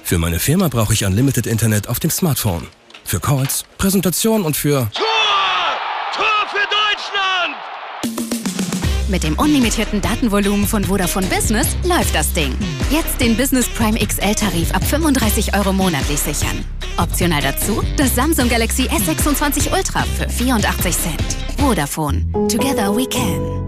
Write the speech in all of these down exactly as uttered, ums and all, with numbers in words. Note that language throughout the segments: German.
Für meine Firma brauche ich Unlimited Internet auf dem Smartphone. Für Calls, Präsentationen und für... Tor! Tor für Deutschland! Mit dem unlimitierten Datenvolumen von Vodafone Business läuft das Ding. Jetzt den Business Prime X L-Tarif ab fünfunddreißig Euro monatlich sichern. Optional dazu das Samsung Galaxy S sechsundzwanzig Ultra für vierundachtzig Cent. Vodafone. Together we can.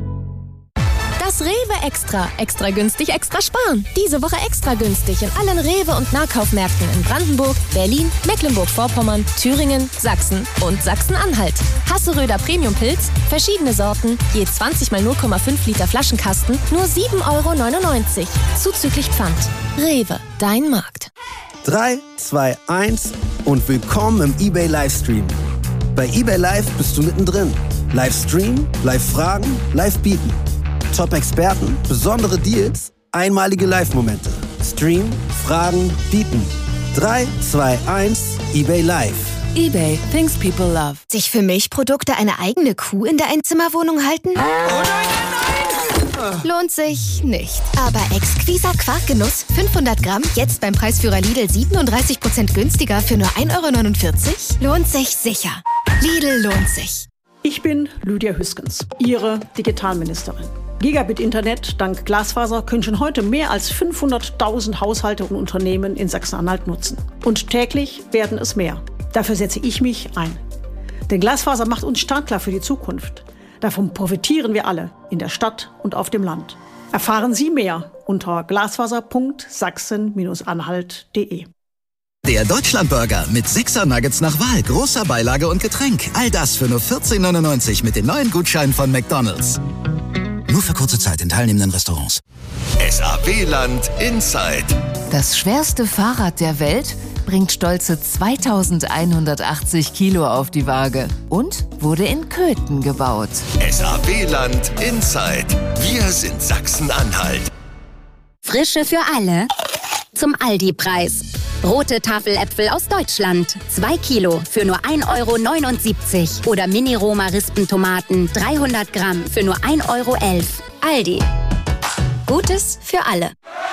Das Rewe Extra. Extra günstig, extra sparen. Diese Woche extra günstig in allen Rewe- und Nahkaufmärkten in Brandenburg, Berlin, Mecklenburg-Vorpommern, Thüringen, Sachsen und Sachsen-Anhalt. Hasseröder Premium-Pilz, verschiedene Sorten, je zwanzig mal null Komma fünf Liter Flaschenkasten, nur sieben Euro neunundneunzig. Zuzüglich Pfand. Rewe, dein Markt. drei, zwei, eins und willkommen im eBay Livestream. Bei eBay Live bist du mittendrin. Livestream, Live-Fragen, Live-Bieten. Top-Experten, besondere Deals, einmalige Live-Momente. Stream, Fragen, Bieten. drei, zwei, eins, eBay Live. eBay, things people love. Sich für Milchprodukte eine eigene Kuh in der Einzimmerwohnung halten? Oh nein, nein, nein! Lohnt sich nicht. Aber exquiser Quarkgenuss, fünfhundert Gramm, jetzt beim Preisführer Lidl siebenunddreißig Prozent günstiger für nur ein Euro neunundvierzig? Lohnt sich sicher. Lidl lohnt sich. Ich bin Lydia Hüskens, Ihre Digitalministerin. Gigabit-Internet dank Glasfaser können schon heute mehr als fünfhunderttausend Haushalte und Unternehmen in Sachsen-Anhalt nutzen. Und täglich werden es mehr. Dafür setze ich mich ein. Denn Glasfaser macht uns startklar für die Zukunft. Davon profitieren wir alle, in der Stadt und auf dem Land. Erfahren Sie mehr unter glasfaser punkt sachsen anhalt punkt de. Der Deutschlandburger mit sechser Nuggets nach Wahl, großer Beilage und Getränk. All das für nur vierzehn neunundneunzig mit den neuen Gutscheinen von McDonald's. Nur für kurze Zeit in teilnehmenden Restaurants. S A W-Land Inside. Das schwerste Fahrrad der Welt bringt stolze zweitausendeinhundertachtzig Kilo auf die Waage und wurde in Köthen gebaut. S A W-Land Inside. Wir sind Sachsen-Anhalt. Frische für alle zum Aldi-Preis. Rote Tafeläpfel aus Deutschland. zwei Kilo für nur ein Euro neunundsiebzig. Oder Mini-Roma-Rispentomaten dreihundert Gramm für nur ein Euro elf. Aldi. Gutes für alle.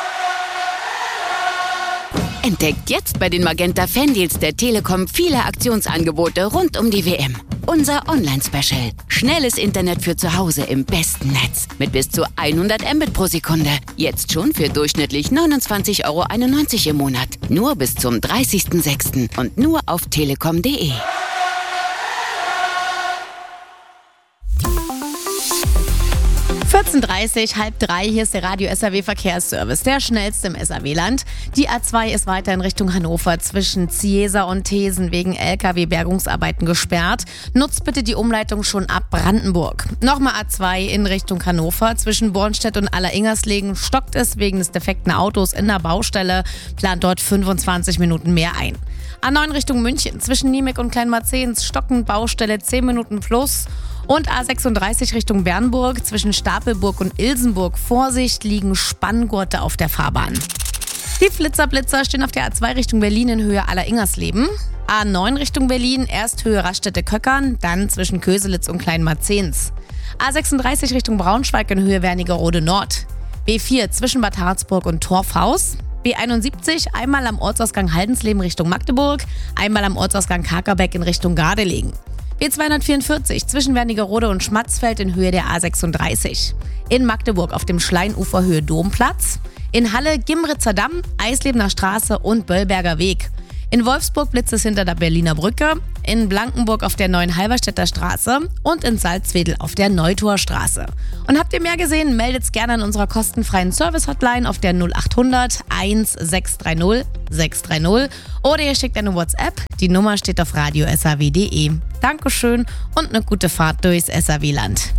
Entdeckt jetzt bei den Magenta Fandeals der Telekom viele Aktionsangebote rund um die W M. Unser Online-Special. Schnelles Internet für zu Hause im besten Netz. Mit bis zu hundert Mbit pro Sekunde. Jetzt schon für durchschnittlich neunundzwanzig Euro einundneunzig im Monat. Nur bis zum dreißigsten sechsten und nur auf telekom punkt de. vierzehn Uhr dreißig, halb drei, hier ist der Radio S A W Verkehrsservice, der schnellste im S A W-Land. Die A zwei ist weiter in Richtung Hannover zwischen Ziesa und Thesen wegen L K W-Bergungsarbeiten gesperrt. Nutzt bitte die Umleitung schon ab Brandenburg. Nochmal A zwei in Richtung Hannover zwischen Bornstedt und Alleringers-Legen stockt es wegen des defekten Autos in der Baustelle, plant dort fünfundzwanzig Minuten mehr ein. A neun Richtung München zwischen Niemek und Kleinmarzehns stocken Baustelle zehn Minuten plus. Und A sechsunddreißig Richtung Bernburg zwischen Stapelburg und Ilsenburg. Vorsicht, liegen Spanngurte auf der Fahrbahn. Die Flitzerblitzer stehen auf der A zwei Richtung Berlin in Höhe Alleringersleben. A neun Richtung Berlin, erst Höhe Raststätte-Köckern, dann zwischen Köselitz und Kleinmarzehns. A sechsunddreißig Richtung Braunschweig in Höhe Wernigerode Nord. B vier zwischen Bad Harzburg und Torfhaus. B einundsiebzig einmal am Ortsausgang Haldensleben Richtung Magdeburg, einmal am Ortsausgang Kakerbeck in Richtung Gardelegen. B zweihundertvierundvierzig zwischen Wernigerode und Schmatzfeld in Höhe der A sechsunddreißig. In Magdeburg auf dem Schleinufer Höhe Domplatz. In Halle Gimritzer Damm, Eislebener Straße und Böllberger Weg. In Wolfsburg blitzt es hinter der Berliner Brücke. In Blankenburg auf der neuen Halberstädter Straße. Und in Salzwedel auf der Neutorstraße. Und habt ihr mehr gesehen, meldet's gerne an unserer kostenfreien Service-Hotline auf der null achthundert sechshundertsechzig sechshundertdreißig oder ihr schickt eine WhatsApp. Die Nummer steht auf radio s a w punkt de. Dankeschön und eine gute Fahrt durchs S A W-Land.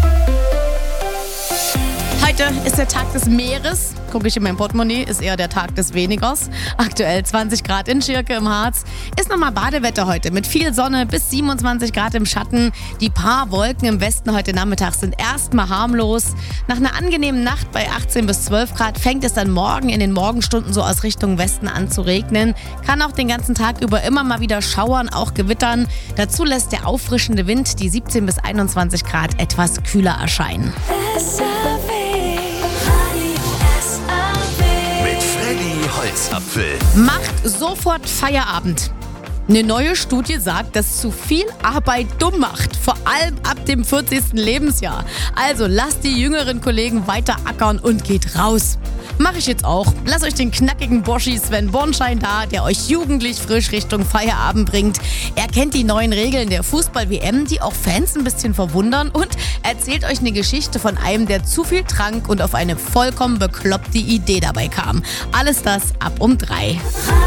Heute ist der Tag des Meeres. Gucke ich in mein Portemonnaie, ist eher der Tag des Wenigers. Aktuell zwanzig Grad in Schirke im Harz. Ist nochmal Badewetter heute mit viel Sonne bis siebenundzwanzig Grad im Schatten. Die paar Wolken im Westen heute Nachmittag sind erstmal harmlos. Nach einer angenehmen Nacht bei achtzehn bis zwölf Grad fängt es dann morgen in den Morgenstunden so aus Richtung Westen an zu regnen. Kann auch den ganzen Tag über immer mal wieder schauern, auch gewittern. Dazu lässt der auffrischende Wind die siebzehn bis einundzwanzig Grad etwas kühler erscheinen. Mit Freddy Holzer. Ohrenapfel. Macht sofort Feierabend. Eine neue Studie sagt, dass zu viel Arbeit dumm macht, vor allem ab dem vierzigsten Lebensjahr. Also lasst die jüngeren Kollegen weiter ackern und geht raus. Mache ich jetzt auch. Lasst euch den knackigen Boschi Sven Bornschein da, der euch jugendlich frisch Richtung Feierabend bringt. Er kennt die neuen Regeln der Fußball-W M, die auch Fans ein bisschen verwundern, und erzählt euch eine Geschichte von einem, der zu viel trank und auf eine vollkommen bekloppte Idee dabei kam. Alles das ab um drei.